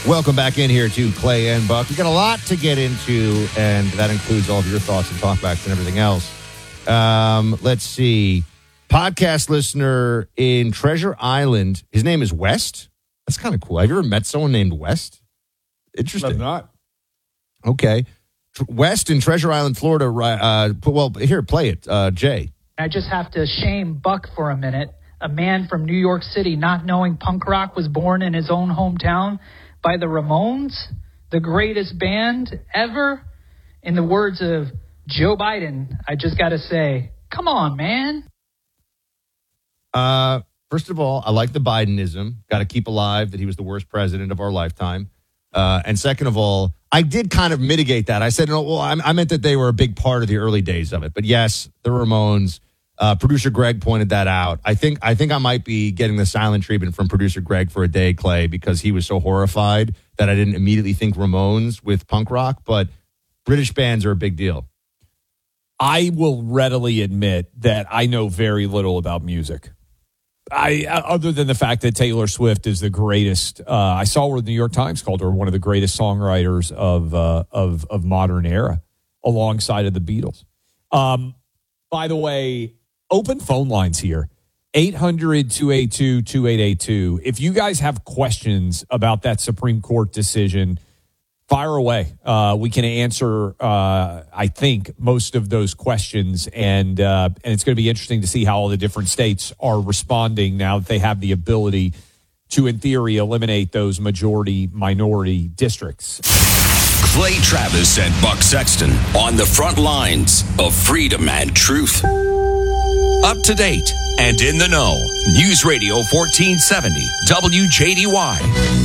Welcome back in here to Clay and Buck. We got a lot to get into, and that includes all of your thoughts and talkbacks and everything else. Let's see. Podcast listener in Treasure Island. His name is West. That's kind of cool. Have you ever met someone named West? Interesting. I'm not. Okay. West in Treasure Island, Florida. Well, here, play it. Jay. I just have to shame Buck for a minute. A man from New York City not knowing punk rock was born in his own hometown by the Ramones, the greatest band ever. In the words of Joe Biden, I just got to say, come on, man. First of all, I like the Bidenism. Got to keep alive that he was the worst president of our lifetime. And second of all, I did kind of mitigate that. I said, no, well, I meant that they were a big part of the early days of it. But yes, the Ramones. Producer Greg pointed that out. I think I might be getting the silent treatment from producer Greg for a day, Clay, because he was so horrified that I didn't immediately think Ramones with punk rock. But British bands are a big deal. I will readily admit that I know very little about music. Other than the fact that Taylor Swift is the greatest. I saw where the New York Times called her one of the greatest songwriters of modern era, alongside of the Beatles. By the way, open phone lines here, 800-282-2882. If you guys have questions about that Supreme Court decision, fire away. We can answer, I think, most of those questions, and it's going to be interesting to see how all the different states are responding now that they have the ability to, in theory, eliminate those majority-minority districts. Clay Travis and Buck Sexton on the front lines of freedom and truth. Up to date and in the know. News Radio 1470 WJDY.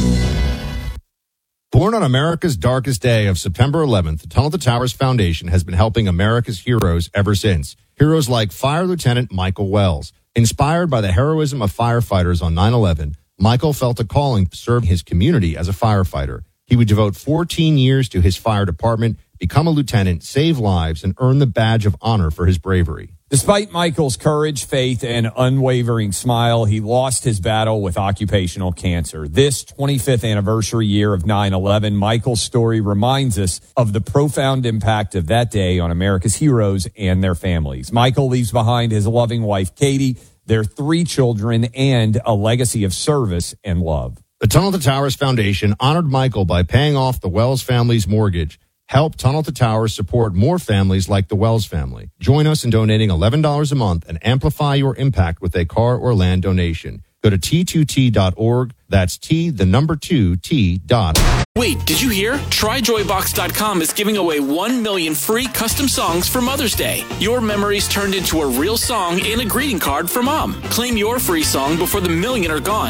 Born on America's darkest day of September 11th, the Tunnel to Towers Foundation has been helping America's heroes ever since. Heroes like Fire Lieutenant Michael Wells. Inspired by the heroism of firefighters on 9/11, Michael felt a calling to serve his community as a firefighter. He would devote 14 years to his fire department, become a lieutenant, save lives, and earn the badge of honor for his bravery. Despite Michael's courage, faith, and unwavering smile, he lost his battle with occupational cancer. This 25th anniversary year of 9/11, Michael's story reminds us of the profound impact of that day on America's heroes and their families. Michael leaves behind his loving wife, Katie, their 3 children, and a legacy of service and love. The Tunnel to Towers Foundation honored Michael by paying off the Wells family's mortgage. Help Tunnel to Towers support more families like the Wells family. Join us in donating $11 a month and amplify your impact with a car or land donation. Go to T2T.org. That's T2T. Wait, did you hear? TryJoyBox.com is giving away 1 million free custom songs for Mother's Day. Your memories turned into a real song and a greeting card for Mom. Claim your free song before the million are gone.